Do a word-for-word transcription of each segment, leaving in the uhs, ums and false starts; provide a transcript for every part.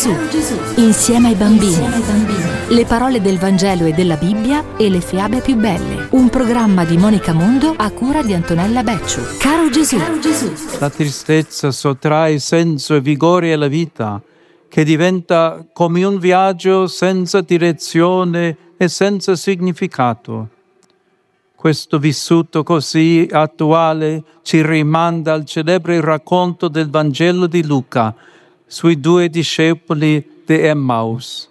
Gesù, insieme ai bambini. Le parole del Vangelo e della Bibbia e le fiabe più belle. Un programma di Monica Mondo a cura di Antonella Becciu. Caro Gesù. La tristezza sottrae senso e vigore alla vita, che diventa come un viaggio senza direzione e senza significato. Questo vissuto così attuale ci rimanda al celebre racconto del Vangelo di Luca sui due discepoli di Emmaus.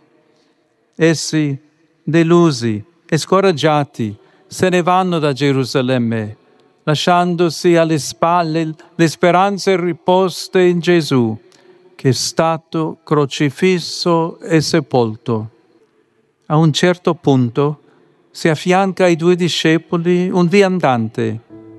Essi, delusi e scoraggiati, se ne vanno da Gerusalemme, lasciandosi alle spalle le speranze riposte in Gesù, che è stato crocifisso e sepolto. A un certo punto si affianca ai due discepoli un viandante.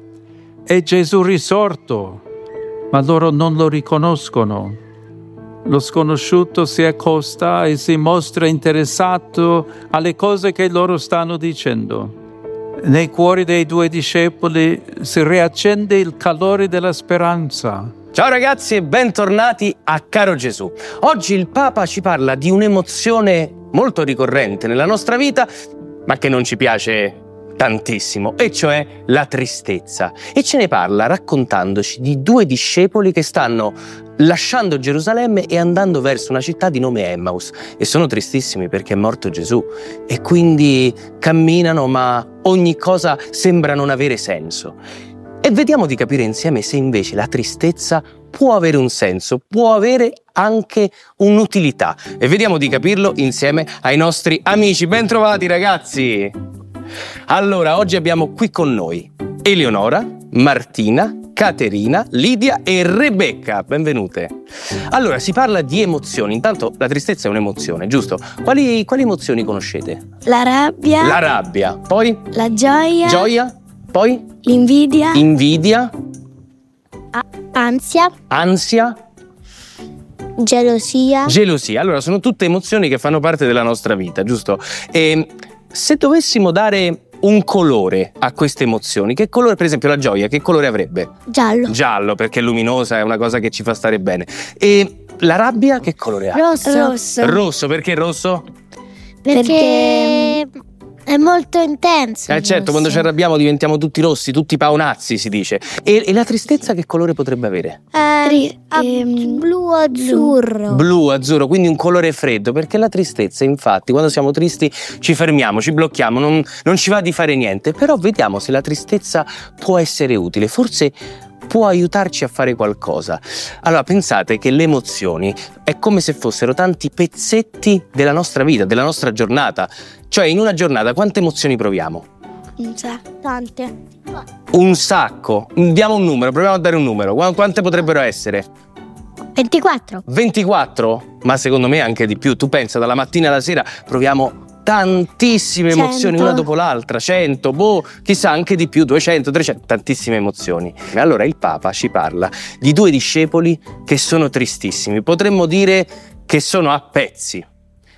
È Gesù risorto, ma loro non lo riconoscono. Lo sconosciuto si accosta e si mostra interessato alle cose che loro stanno dicendo. Nei cuori dei due discepoli si riaccende il calore della speranza. Ciao ragazzi e bentornati a Caro Gesù. Oggi il Papa ci parla di un'emozione molto ricorrente nella nostra vita, ma che non ci piace tantissimo, e cioè la tristezza. E ce ne parla raccontandoci di due discepoli che stanno lasciando Gerusalemme e andando verso una città di nome Emmaus, e sono tristissimi perché è morto Gesù, e quindi camminano, ma ogni cosa sembra non avere senso. E vediamo di capire insieme se invece la tristezza può avere un senso, può avere anche un'utilità. E vediamo di capirlo insieme ai nostri amici. Ben trovati ragazzi! Allora, oggi abbiamo qui con noi Eleonora, Martina, Caterina, Lidia e Rebecca. Benvenute. Allora, si parla di emozioni. Intanto la tristezza è un'emozione, giusto? Quali, quali emozioni conoscete? La rabbia. La rabbia. Poi? La gioia. Gioia. Poi? L'invidia. Invidia. A- ansia. Ansia. Gelosia. Gelosia. Allora, sono tutte emozioni che fanno parte della nostra vita, giusto? E se dovessimo dare un colore a queste emozioni, che colore, per esempio la gioia, che colore avrebbe? Giallo. Giallo, perché è luminosa, è una cosa che ci fa stare bene. E la rabbia che colore ha? Rosso. Rosso. Rosso, perché rosso? Perché è molto intenso. Eh certo, quando ci arrabbiamo diventiamo tutti rossi, tutti paonazzi, si dice. E, e la tristezza che colore potrebbe avere? Eh, ehm, blu azzurro. Blu, azzurro, quindi un colore freddo, perché la tristezza, infatti, quando siamo tristi ci fermiamo, ci blocchiamo, non, non ci va di fare niente. Però vediamo se la tristezza può essere utile, forse può aiutarci a fare qualcosa. Allora, pensate che le emozioni è come se fossero tanti pezzetti della nostra vita, della nostra giornata. Cioè, in una giornata quante emozioni proviamo? Un sacco. Tante. Un sacco. Diamo un numero, proviamo a dare un numero. Qu- Quante potrebbero essere? ventiquattro. ventiquattro? Ma secondo me anche di più. Tu pensa, dalla mattina alla sera proviamo tantissime emozioni, cento. una dopo l'altra, cento, boh, chissà, anche di più, duecento, trecento, tantissime emozioni. E allora il Papa ci parla di due discepoli che sono tristissimi. Potremmo dire che sono a pezzi.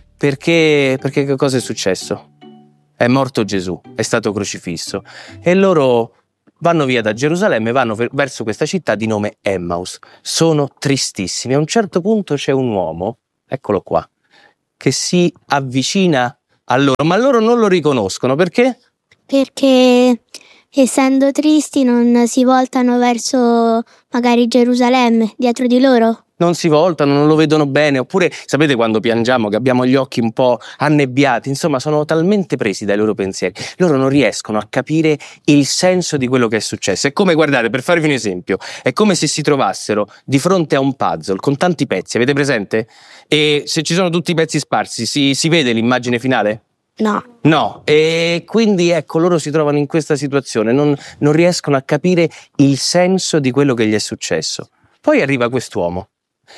Perché, perché che cosa è successo? È morto Gesù, è stato crocifisso, e loro vanno via da Gerusalemme, vanno verso questa città di nome Emmaus. Sono tristissimi. A un certo punto c'è un uomo, eccolo qua, che si avvicina a loro, ma loro non lo riconoscono. Perché? Perché essendo tristi non si voltano verso magari Gerusalemme, dietro di loro. Non si voltano, non lo vedono bene. Oppure, sapete quando piangiamo che abbiamo gli occhi un po' annebbiati? Insomma, sono talmente presi dai loro pensieri. Loro non riescono a capire il senso di quello che è successo. È come, guardate, per farvi un esempio, è come se si trovassero di fronte a un puzzle con tanti pezzi, avete presente? E se ci sono tutti i pezzi sparsi, si, si vede l'immagine finale? No. No, e quindi ecco, loro si trovano in questa situazione, non, non riescono a capire il senso di quello che gli è successo. Poi arriva quest'uomo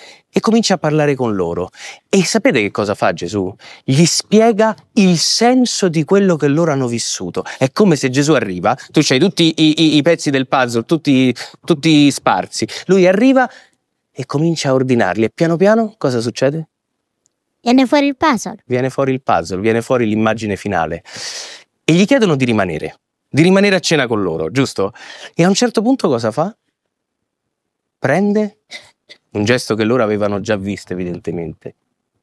e comincia a parlare con loro. E sapete che cosa fa Gesù? Gli spiega il senso di quello che loro hanno vissuto. È come se Gesù arriva, tu c'hai tutti i, i, i pezzi del puzzle, tutti, tutti sparsi. Lui arriva e comincia a ordinarli, e piano piano cosa succede? Viene fuori il puzzle. Viene fuori il puzzle, viene fuori l'immagine finale. E gli chiedono di rimanere, di rimanere a cena con loro, giusto? E a un certo punto cosa fa? Prende un gesto che loro avevano già visto evidentemente.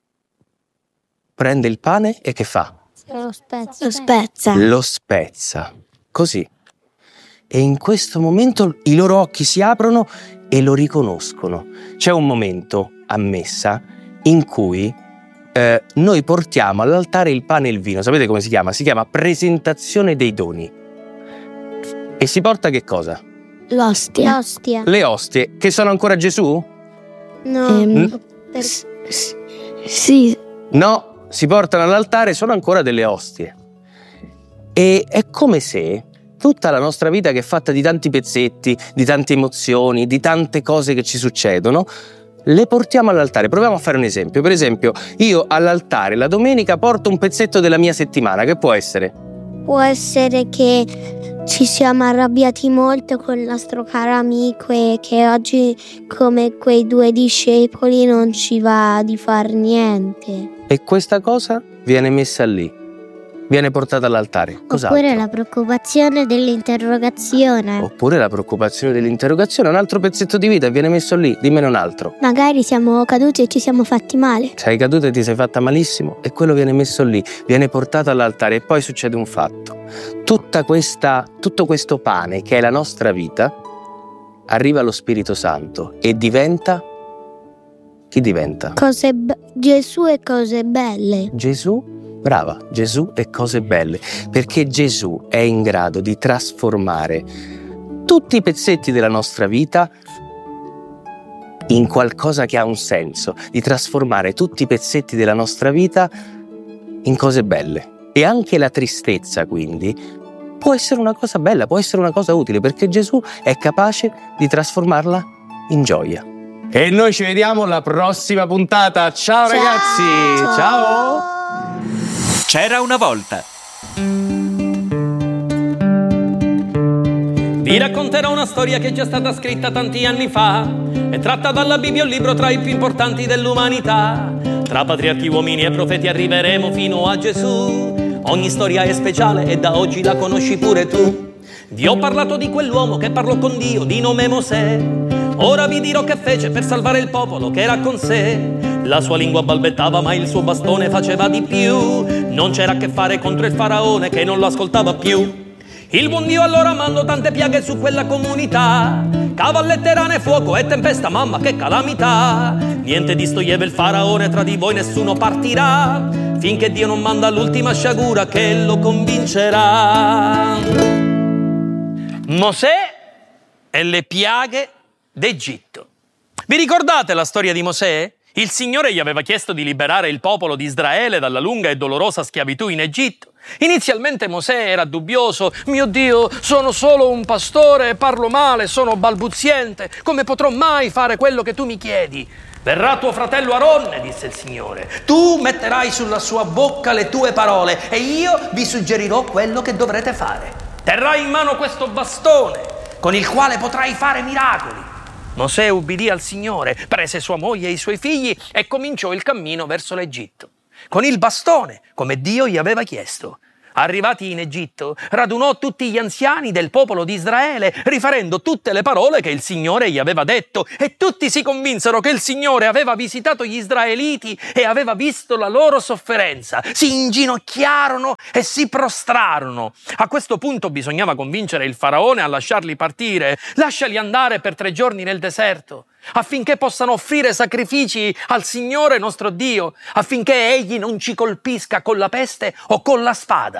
prende il pane e che fa? Lo spezza. Lo spezza. Lo spezza. Così. E in questo momento i loro occhi si aprono e lo riconoscono. C'è un momento a messa in cui eh, noi portiamo all'altare il pane e il vino. Sapete come si chiama? Si chiama presentazione dei doni. E si porta che cosa? L'ostia. L'ostia. Le ostie, che sono ancora Gesù? No. Ehm, per... s- sì. No, si portano all'altare, sono ancora delle ostie. E è come se tutta la nostra vita, che è fatta di tanti pezzetti, di tante emozioni, di tante cose che ci succedono, le portiamo all'altare. Proviamo a fare un esempio. Per esempio, io all'altare la domenica porto un pezzetto della mia settimana, che può essere? Può essere che ci siamo arrabbiati molto con il nostro caro amico e che oggi, come quei due discepoli, non ci va di far niente. E questa cosa viene messa lì, viene portata all'altare. Cos'altro? Oppure la preoccupazione dell'interrogazione. Oppure la preoccupazione dell'interrogazione, un altro pezzetto di vita viene messo lì, dimmene un altro. Magari siamo caduti e ci siamo fatti male. Sei caduto e ti sei fatta malissimo e quello viene messo lì, viene portato all'altare. E poi succede un fatto. Tutta questa, tutto questo pane che è la nostra vita arriva allo Spirito Santo e diventa... Chi diventa? Cose be- Gesù e cose belle. Gesù, brava, Gesù e cose belle, perché Gesù è in grado di trasformare tutti i pezzetti della nostra vita in qualcosa che ha un senso, di trasformare tutti i pezzetti della nostra vita in cose belle. E anche la tristezza, quindi, può essere una cosa bella, può essere una cosa utile, perché Gesù è capace di trasformarla in gioia. E noi ci vediamo alla prossima puntata. Ciao, ciao ragazzi! Ciao! C'era una volta. Vi racconterò una storia che è già stata scritta tanti anni fa. È tratta dalla Bibbia, un libro tra i più importanti dell'umanità. Tra patriarchi, uomini e profeti arriveremo fino a Gesù. Ogni storia è speciale e da oggi la conosci pure tu. Vi ho parlato di quell'uomo che parlò con Dio, di nome Mosè. Ora vi dirò che fece per salvare il popolo che era con sé. La sua lingua balbettava ma il suo bastone faceva di più. Non c'era a che fare contro il faraone che non lo ascoltava più. Il buon Dio allora mandò tante piaghe su quella comunità. Cavallette, rane, fuoco e tempesta, mamma che calamità. Niente distoglieva il faraone, tra di voi nessuno partirà, finché Dio non manda l'ultima sciagura che lo convincerà. Mosè e le piaghe d'Egitto. Vi ricordate la storia di Mosè? Il Signore gli aveva chiesto di liberare il popolo di Israele dalla lunga e dolorosa schiavitù in Egitto. Inizialmente Mosè era dubbioso. Mio Dio, sono solo un pastore, parlo male, sono balbuziente. Come potrò mai fare quello che tu mi chiedi? Verrà tuo fratello Aronne, disse il Signore. Tu metterai sulla sua bocca le tue parole e io vi suggerirò quello che dovrete fare. Terrai in mano questo bastone con il quale potrai fare miracoli. Mosè ubbidì al Signore, prese sua moglie e i suoi figli e cominciò il cammino verso l'Egitto, con il bastone, come Dio gli aveva chiesto. Arrivati in Egitto, radunò tutti gli anziani del popolo di Israele, riferendo tutte le parole che il Signore gli aveva detto, e tutti si convinsero che il Signore aveva visitato gli israeliti e aveva visto la loro sofferenza. Si inginocchiarono e si prostrarono. A questo punto bisognava convincere il faraone a lasciarli partire. Lasciali andare per tre giorni nel deserto, affinché possano offrire sacrifici al Signore nostro Dio, affinché Egli non ci colpisca con la peste o con la spada.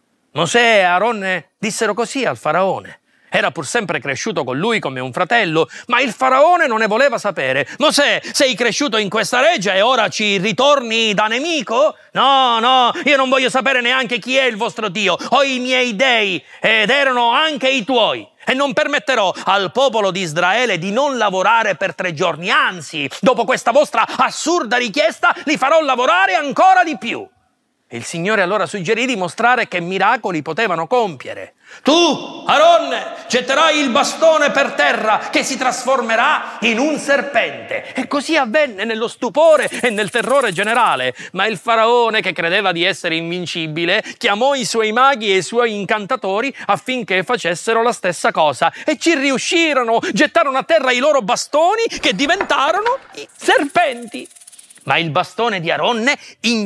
Mosè e Aronne dissero così al faraone. Era pur sempre cresciuto con lui come un fratello, ma il faraone non ne voleva sapere. Mosè, sei cresciuto in questa reggia e ora ci ritorni da nemico? No, no, io non voglio sapere neanche chi è il vostro Dio. Ho i miei dei ed erano anche i tuoi. E non permetterò al popolo di Israele di non lavorare per tre giorni. Anzi, dopo questa vostra assurda richiesta, li farò lavorare ancora di più. Il Signore allora suggerì di mostrare che miracoli potevano compiere. Tu, Aronne, getterai il bastone per terra che si trasformerà in un serpente. E così avvenne nello stupore e nel terrore generale. Ma il faraone, che credeva di essere invincibile, chiamò i suoi maghi e i suoi incantatori affinché facessero la stessa cosa. E ci riuscirono, gettarono a terra i loro bastoni che diventarono i serpenti. Ma il bastone di Aronne inghiottì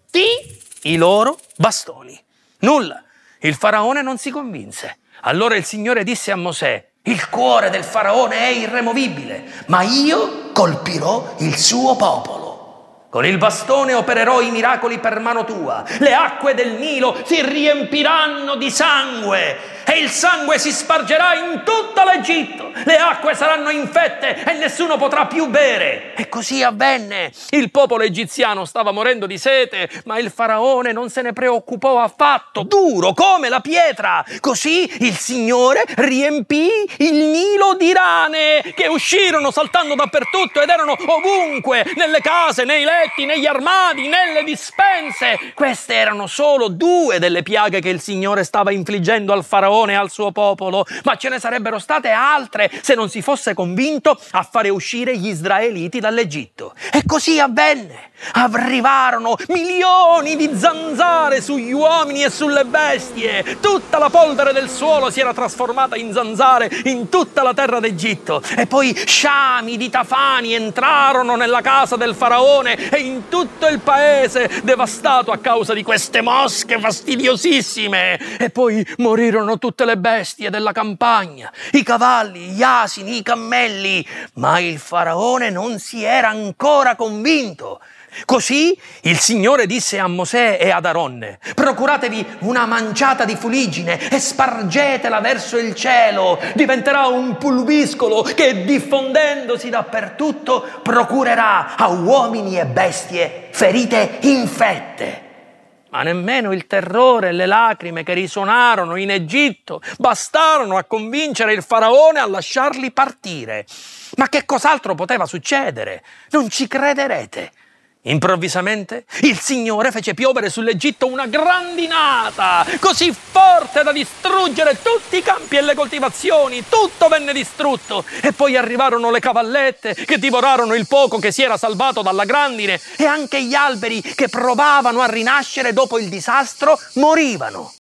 tutti i loro bastoni. Nulla. Il faraone non si convinse. Allora il Signore disse a Mosè: il cuore del faraone è irremovibile, ma io colpirò il suo popolo. Con il bastone opererò i miracoli per mano tua. Le acque del Nilo si riempiranno di sangue e il sangue si spargerà in tutto l'Egitto. Le acque saranno infette e nessuno potrà più bere. E così avvenne. Il popolo egiziano stava morendo di sete, ma il faraone non se ne preoccupò affatto, duro come la pietra. Così il Signore riempì il Nilo di rane che uscirono saltando dappertutto ed erano ovunque, nelle case, nei letti, negli armadi, nelle dispense. Queste erano solo due delle piaghe che il Signore stava infliggendo al faraone e al suo popolo, ma ce ne sarebbero state altre se non si fosse convinto a fare uscire gli israeliti dall'Egitto. E così avvenne. Arrivarono milioni di zanzare sugli uomini e sulle bestie. Tutta la polvere del suolo si era trasformata in zanzare in tutta la terra d'Egitto. E poi sciami di tafani entrarono nella casa del faraone e in tutto il paese, devastato a causa di queste mosche fastidiosissime. E poi morirono tutte le bestie della campagna, i cavalli, gli asini, i cammelli. Ma il faraone non si era ancora convinto. Così il Signore disse a Mosè e ad Aronne: procuratevi una manciata di fuliggine e spargetela verso il cielo. Diventerà un pulviscolo che, diffondendosi dappertutto, procurerà a uomini e bestie ferite infette. Ma nemmeno il terrore e le lacrime che risuonarono in Egitto bastarono a convincere il faraone a lasciarli partire. Ma che cos'altro poteva succedere? Non ci crederete. Improvvisamente il Signore fece piovere sull'Egitto una grandinata così forte da distruggere tutti i campi e le coltivazioni. Tutto venne distrutto e poi arrivarono le cavallette che divorarono il poco che si era salvato dalla grandine, e anche gli alberi che provavano a rinascere dopo il disastro morivano.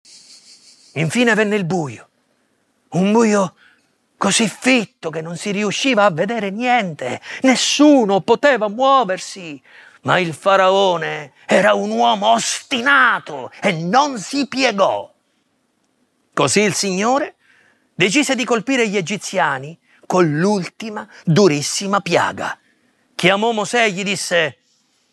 Infine venne il buio, un buio così fitto che non si riusciva a vedere niente, nessuno poteva muoversi. Ma il faraone era un uomo ostinato e non si piegò. Così il Signore decise di colpire gli egiziani con l'ultima durissima piaga. Chiamò Mosè e gli disse: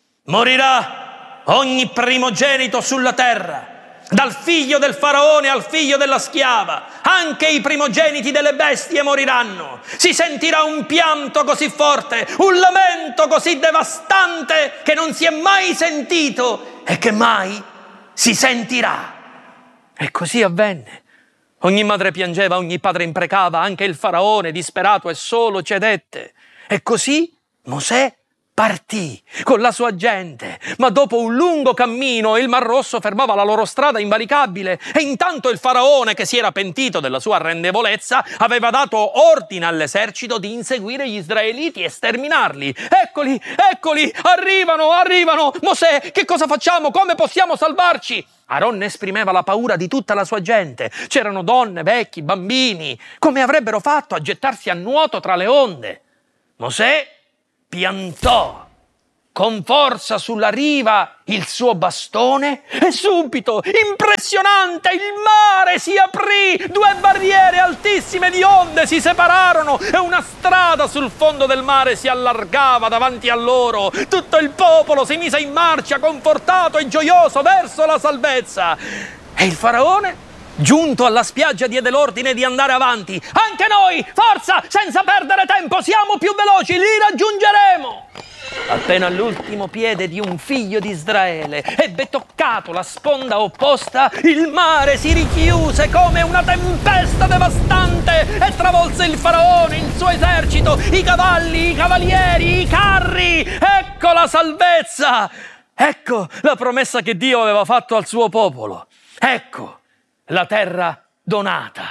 morirà ogni primogenito sulla terra, dal figlio del faraone al figlio della schiava. Anche i primogeniti delle bestie moriranno. Si sentirà un pianto così forte, un lamento così devastante che non si è mai sentito e che mai si sentirà. E così avvenne. Ogni madre piangeva, ogni padre imprecava, anche il faraone, disperato e solo, cedette. E così Mosè partì con la sua gente, ma dopo un lungo cammino il Mar Rosso fermava la loro strada invalicabile, e intanto il faraone, che si era pentito della sua arrendevolezza, aveva dato ordine all'esercito di inseguire gli israeliti e sterminarli. Eccoli, eccoli, arrivano, arrivano! Mosè, che cosa facciamo? Come possiamo salvarci? Aronne esprimeva la paura di tutta la sua gente. C'erano donne, vecchi, bambini. Come avrebbero fatto a gettarsi a nuoto tra le onde? Mosè piantò con forza sulla riva il suo bastone e subito, impressionante, il mare si aprì, due barriere altissime di onde si separarono e una strada sul fondo del mare si allargava davanti a loro. Tutto il popolo si mise in marcia, confortato e gioioso, verso la salvezza. E il faraone, giunto alla spiaggia, diede l'ordine di andare avanti. Anche noi, forza, senza perdere tempo, siamo più veloci, li raggiungeremo. Appena all'ultimo piede di un figlio di Israele ebbe toccato la sponda opposta, il mare si richiuse come una tempesta devastante e travolse il faraone, il suo esercito, i cavalli, i cavalieri, i carri. Ecco la salvezza! Ecco la promessa che Dio aveva fatto al suo popolo. Ecco la terra donata.